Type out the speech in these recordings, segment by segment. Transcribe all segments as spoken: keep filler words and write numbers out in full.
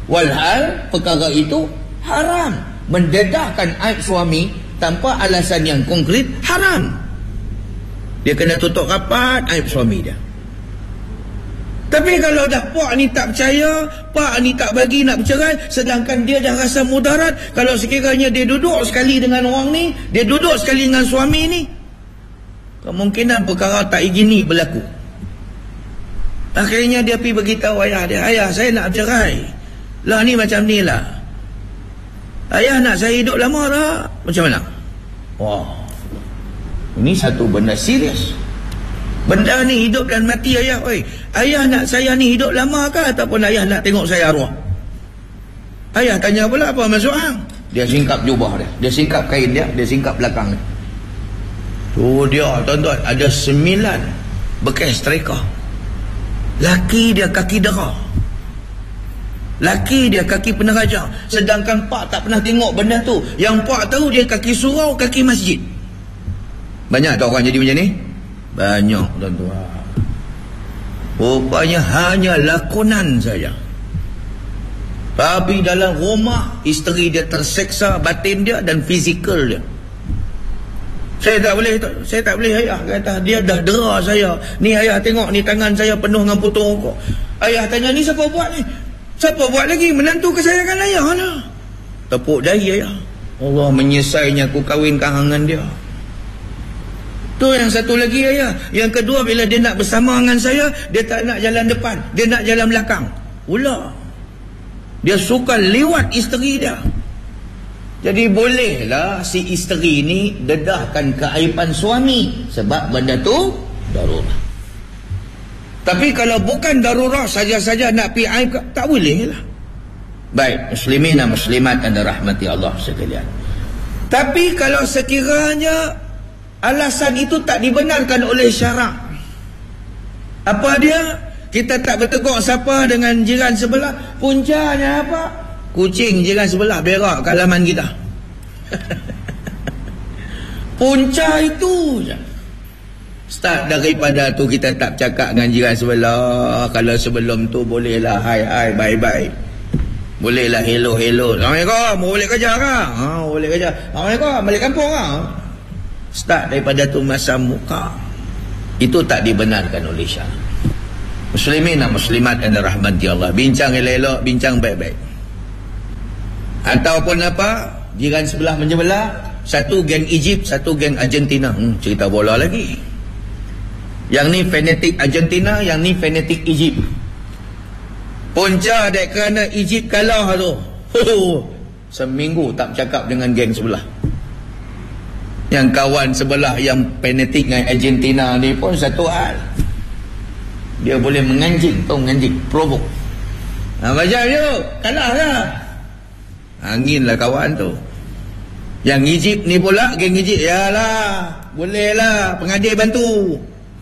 Walhal perkara itu haram. Mendedahkan aib suami tanpa alasan yang konkret haram. Dia kena tutup rapat aib suami dia. Tapi kalau dah pak ni tak percaya, pak ni tak bagi nak bercerai, sedangkan dia dah rasa mudarat, kalau sekiranya dia duduk sekali dengan orang ni, dia duduk sekali dengan suami ni, kemungkinan perkara tak begini berlaku. Akhirnya dia pergi beritahu ayah dia, ayah saya nak bercerai. Lah ni macam ni lah. Ayah nak saya hidup lama tak? Macam mana? Wah, ini satu benda serius. Benda ni hidup dan mati ayah. Oi, ayah nak saya ni hidup lama ke ataupun ayah nak tengok saya arwah? Ayah tanya pula apa maksud hang? Dia singkap jubah dia, dia singkap kain dia, dia singkap belakang dia. Tu dia tuan-tuan, ada sembilan bekas streka. Laki dia kaki dera, laki dia kaki peneraja, sedangkan pak tak pernah tengok benda tu. Yang pak tahu dia kaki surau, kaki masjid. Banyak tak orang jadi macam ni? Banyak tuan-tuan. Rupanya hanya lakonan saja. Tapi dalam rumah isteri dia terseksa batin dia dan fizikal dia. Saya tak boleh, saya tak boleh ayah kata dia dah dera saya. Ni ayah tengok ni tangan saya penuh dengan putung rokok. Ayah tanya ni siapa buat ni? Siapa buat lagi? Menantu kesayangan ayah lah. Tepuk dahi ayah. Allah menyesainya aku kahwinkan dengan dia. Tu yang satu lagi ayah. Yang kedua, bila dia nak bersama dengan saya, dia tak nak jalan depan, dia nak jalan belakang. Pula dia suka lewat isteri dia. Jadi bolehlah si isteri ni dedahkan keaiban suami sebab benda tu darurat. Tapi kalau bukan darurat, saja-saja nak pi aib, tak boleh lah. Baik, muslimin dan muslimat anda rahmati Allah sekalian. Tapi kalau sekiranya alasan itu tak dibenarkan oleh syarak, apa dia? Kita tak bertegur siapa dengan jiran sebelah. Puncanya apa? Kucing jiran sebelah berak kat halaman kita. Punca itu je. Start daripada tu kita tak cakap dengan jiran sebelah. Kalau sebelum tu bolehlah hai hai bye bye. Bolehlah hello hello. Assalamualaikum, mau balik kerja ke? Ha, boleh kerja. Assalamualaikum, balik kampung ke? Start daripada tu masa muka. Itu tak dibenarkan oleh syarak. Muslimin dan muslimat dan rahmati Allah, bincang elok-elok, bincang baik-baik. Ataupun apa, jiran sebelah menyebelah, satu geng Egypt, satu geng Argentina. Hmm, cerita bola lagi. Yang ni fanatik Argentina, yang ni fanatik Egypt. Punca dek kerana Egypt kalah tu. Oh, seminggu tak bercakap dengan geng sebelah. Yang kawan sebelah yang fanatik dengan Argentina ni pun satu hal. Dia boleh menganjing, tahu menganjing, provok. Ha, macam tu, kalah lah. Angin lah kawan tu. Yang Egypt ni pula, geng Egypt, yalah, boleh lah, pengadil bantu.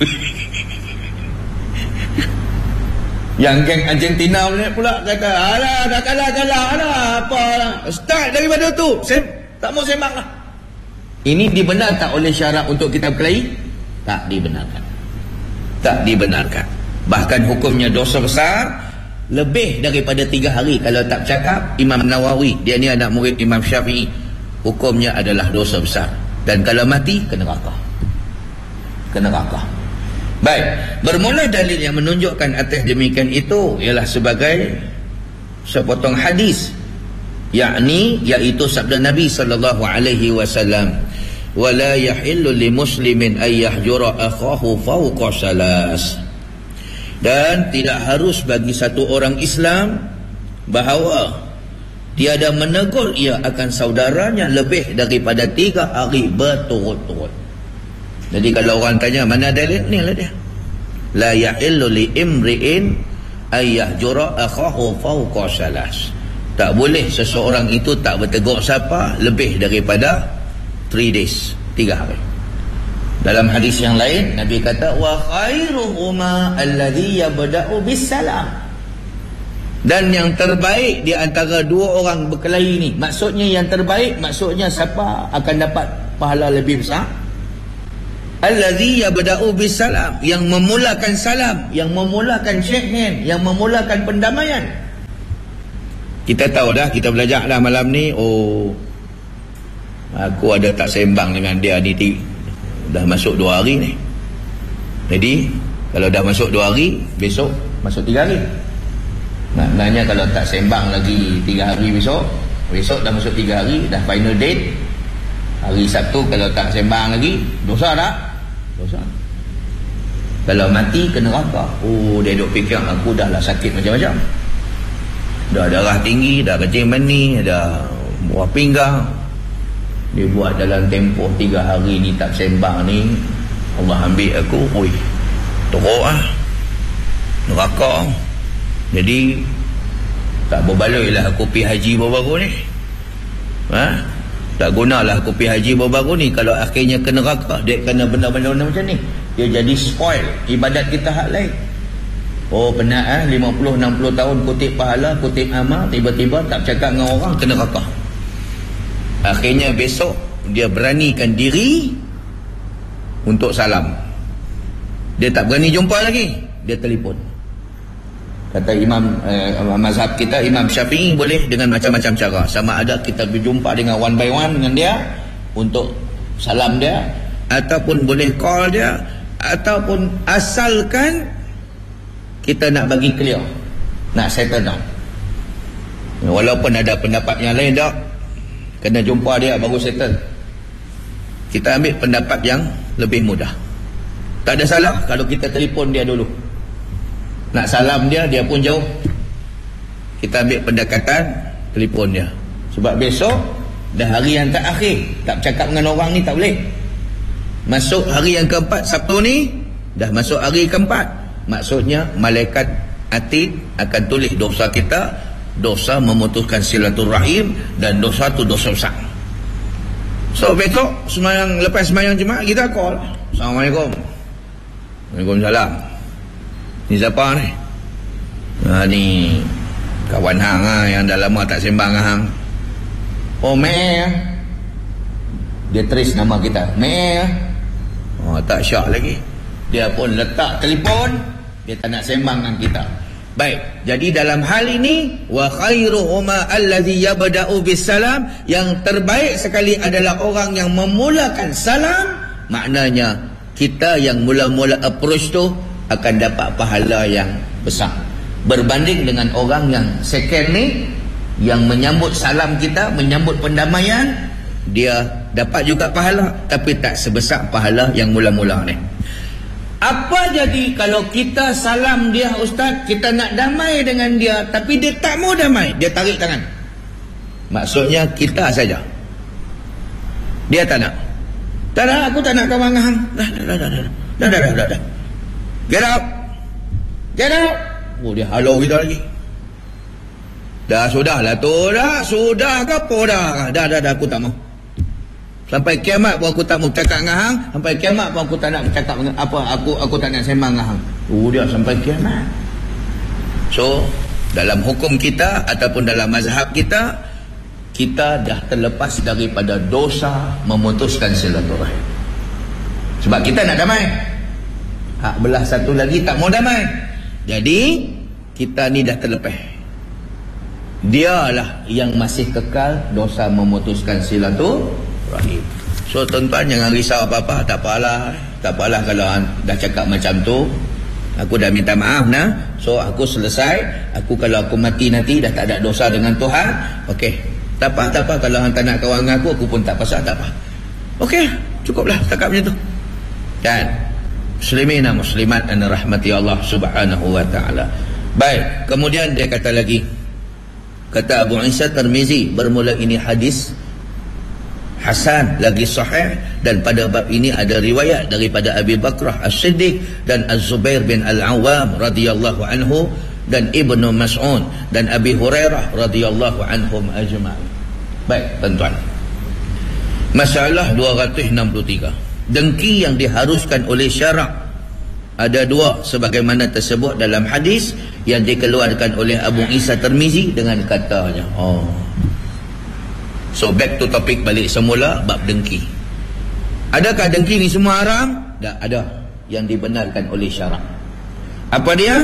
Yang geng Argentina pula kata, alah, dah kalah-kalah lah, apa lah. Start daripada tu, Sem, tak mau sembang lah. Ini dibenarkan oleh syarak untuk kita berkelahi? Tak dibenarkan. Tak dibenarkan. Bahkan hukumnya dosa besar, lebih daripada tiga hari kalau tak bercakap. Imam Nawawi, dia ni anak murid Imam Syafi'i, hukumnya adalah dosa besar. Dan kalau mati, kena neraka. Kena neraka. Baik, bermula dalil yang menunjukkan atas demikian itu ialah sebagai sepotong hadis, yakni iaitu sabda Nabi sallallahu alaihi wasallam, wala yahillu li muslimin ay yahjura akhahu fawqa salas. Dan tidak harus bagi satu orang Islam bahawa tiada menegur ia akan saudaranya lebih daripada tiga hari berturut-turut. Jadi kalau orang tanya mana dalil, ni lah dia. La yahillu li imri'in ay yahjura akhahu fawqa salas. Tak boleh seseorang itu tak bertegur siapa lebih daripada three days, tiga hari. Dalam hadis yang lain Nabi kata wa khairuhuma alladhi yabda'u bisalam. Dan yang terbaik di antara dua orang berkelahi ni, maksudnya yang terbaik, maksudnya siapa akan dapat pahala lebih besar? Alladhi yabda'u bisalam, yang memulakan salam, yang memulakan shake hand, yang memulakan pendamaian. Kita tahu dah, kita belajar dah malam ni, oh aku ada tak sembang dengan dia ni dah masuk dua hari ni. Jadi kalau dah masuk dua hari, besok masuk tiga hari. Maknanya kalau tak sembang lagi tiga hari besok, besok dah masuk tiga hari, dah final date. Hari Sabtu kalau tak sembang lagi, dosa tak? Dosa. Kalau mati ke neraka. Oh, dia duk fikir aku dah lah sakit macam-macam. Dah darah tinggi, dah kencing mani, dah buah pinggang. Dia buat dalam tempoh tiga hari ni tak sembang ni, Allah ambil aku, oi, teruk lah, neraka. Jadi tak berbaloi lah aku pergi haji baru-baru ni. Ha? Tak gunalah aku pergi haji baru-baru ni kalau akhirnya ke neraka. Dia kena benda-benda macam ni, dia jadi spoil ibadat kita hak lain. Oh penat ah, lima puluh enam puluh tahun kutip pahala, kutip amal, tiba-tiba tak bercakap dengan orang, ke neraka. Akhirnya besok dia beranikan diri untuk salam. Dia tak berani jumpa lagi, dia telefon. Kata imam eh, mazhab kita, Imam Syafi'i, boleh dengan macam-macam cara. Sama ada kita berjumpa dengan one by one dengan dia untuk salam dia, ataupun boleh call dia, ataupun asalkan kita nak bagi clear, nak settle down. Walaupun ada pendapat yang lain, tak kena jumpa dia baru settle. Kita ambil pendapat yang lebih mudah. Tak ada salah kalau kita telefon dia dulu, nak salam dia, dia pun jauh, kita ambil pendekatan telefon dia. Sebab besok dah hari yang tak akhir, tak bercakap dengan orang ni tak boleh. Masuk hari yang keempat, Sabtu ni dah masuk hari keempat. Maksudnya malaikat atid akan tulis dosa kita, dosa memutuskan silaturahim, dan dosa tu dosa besar. So besok semayang, lepas semayang Jumaat kita call, Assalamualaikum. Waalaikumsalam. Ni siapa ni? Ha, ni kawan hang ha, yang dah lama tak sembang hang. Oh Mei. Dia tulis nama kita Mei. Oh tak syak lagi. Dia pun letak telefon, dia tak nak sembang dengan kita. Baik, jadi dalam hal ini, wa khairuhuma allazi yabda'u bisalam, yang terbaik sekali adalah orang yang memulakan salam. Maknanya kita yang mula-mula approach tu akan dapat pahala yang besar, berbanding dengan orang yang second ni, yang menyambut salam kita, menyambut pendamaian, dia dapat juga pahala, tapi tak sebesar pahala yang mula-mula ni. Apa jadi kalau kita salam dia, Ustaz, kita nak damai dengan dia, tapi dia tak mau damai, dia tarik tangan. Maksudnya kita saja, dia tak nak. Tak nak, aku tak nak kawan dengan hang. Dah, dah, dah, dah, dah, dah, dah, dah, dah. Get out, get out. Oh, dia halau kita lagi. Dah, sudah lah tu, dah, sudah ke apa dah? Dah, dah, dah, aku tak mau. Sampai kiamat pun aku tak mau cakap dengan hang. Sampai kiamat pun aku tak nak cakap dengan apa, aku aku tak nak sembang dengan hang. Oh, dia sampai kiamat. So dalam hukum kita ataupun dalam mazhab kita, kita dah terlepas daripada dosa memutuskan silaturahim. Sebab kita nak damai, hak belah satu lagi tak mau damai. Jadi kita ni dah terlepas. Dialah yang masih kekal dosa memutuskan silaturahim. Rahim. So tuan-tuan jangan risau apa-apa, tak apalah, tak apalah kalau dah cakap macam tu. Aku dah minta maaf nah. So aku selesai, aku kalau aku mati nanti dah tak ada dosa dengan Tuhan. Okey. Tak apa, tak apa kalau hang tak nak kawan dengan aku, aku pun tak pasal, tak apa. Okey, cukuplah cakap macam tu. Dan muslimin dan muslimat an rahmati Allah Subhanahu wa taala. Baik, kemudian dia kata lagi, kata Abu Isa Tirmizi, bermula ini hadis hasan lagi sahih, dan pada bab ini ada riwayat daripada Abi Bakrah As-Siddiq dan Az-Zubair bin Al-Awwam radhiyallahu anhu, dan Ibnu Mas'ud dan Abi Hurairah radhiyallahu anhum ajma'in. Baik tuan-tuan, masalah dua ratus enam puluh tiga, dengki yang diharuskan oleh syarak ada dua, sebagaimana tersebut dalam hadis yang dikeluarkan oleh Abu Isa Tirmizi dengan katanya. Oh, so back to topik balik semula, bab dengki. Adakah dengki ni semua haram? Tak ada, yang dibenarkan oleh syarak. Apa dia?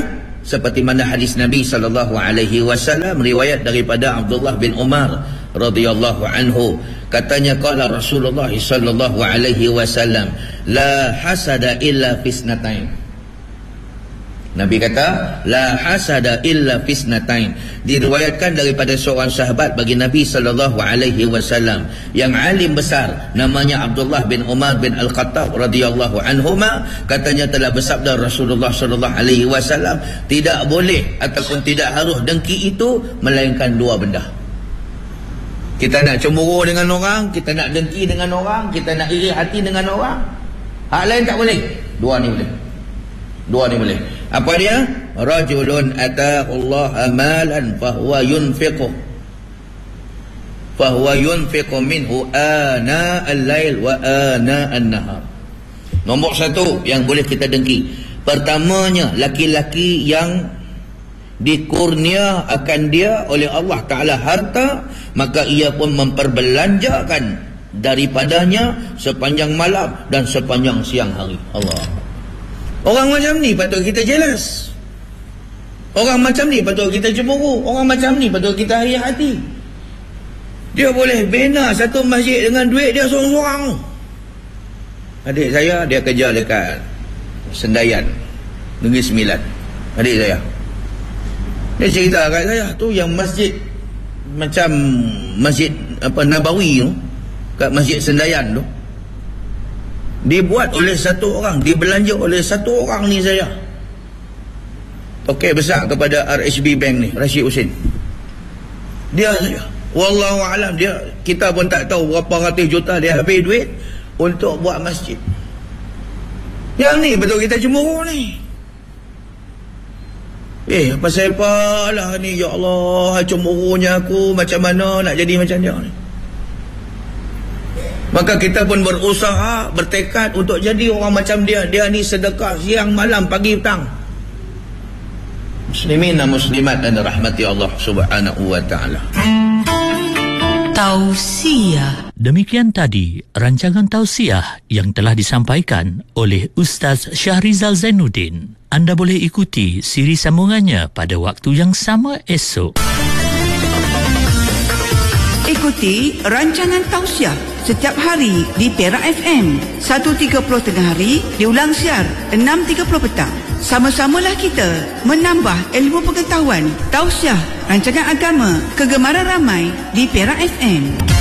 seperti mana hadis Nabi sallallahu alaihi wasallam riwayat daripada Abdullah bin Umar radhiyallahu anhu, katanya qala Rasulullah sallallahu alaihi wasallam la hasada illa fisnatain. Nabi kata la hasada illa fisnatain. Diriwayatkan daripada seorang sahabat bagi Nabi sallallahu alaihi wasallam yang alim besar, namanya Abdullah bin Umar bin Al-Khattab radhiyallahu anhuma, katanya telah bersabda Rasulullah sallallahu alaihi wasallam, tidak boleh ataupun tidak harus dengki itu melainkan dua benda. Kita nak cemburu dengan orang, kita nak dengki dengan orang, kita nak iri hati dengan orang. Hak lain tak boleh. Dua ni boleh. Dua ni boleh. Apa dia? Rajulun ataallaha malan fahuwa yunfiqu fahuwa yunfiqu minhu ana al-lail wa ana an-nahar. Nombor satu yang boleh kita dengki, pertamanya laki-laki yang dikurnia akan dia oleh Allah Ta'ala harta, maka ia pun memperbelanjakan daripadanya sepanjang malam dan sepanjang siang hari. Allah. Orang macam ni patut kita jelas. Orang macam ni patut kita cemburu. Orang macam ni patut kita iri hati. Dia boleh bina satu masjid dengan duit dia seorang-seorang. Adik saya dia kerja dekat Sendayan, Negeri Sembilan. Adik saya dia cerita kat saya tu yang masjid macam masjid apa Nabawi tu, kat Masjid Sendayan tu, dibuat oleh satu orang, dibelanja oleh satu orang ni saya. Okey, besar kepada R H B Bank ni, Rashid Hussein. Dia saja. Wallahu alam, dia kita pun tak tahu berapa ratus juta dia habis duit untuk buat masjid. Yang ni betul kita cemburu ni. Eh, pasal apa lah ni, ya Allah, cemburunya aku macam mana nak jadi macam dia ni. Maka kita pun berusaha, bertekad untuk jadi orang macam dia. Dia ni sedekah siang, malam, pagi, petang. Muslimin dan muslimat dan rahmati Allah subhanahu wa ta'ala. Tausiah. Demikian tadi rancangan tausiah yang telah disampaikan oleh Ustaz Syahrizal Zainuddin. Anda boleh ikuti siri sambungannya pada waktu yang sama esok. Ikuti rancangan tausiah setiap hari di Perak F M seratus tiga puluh tengah hari, diulang siar enam tiga puluh petang. Sama-samalah kita menambah ilmu pengetahuan. Tausiah rancangan agama kegemaran ramai di Perak F M.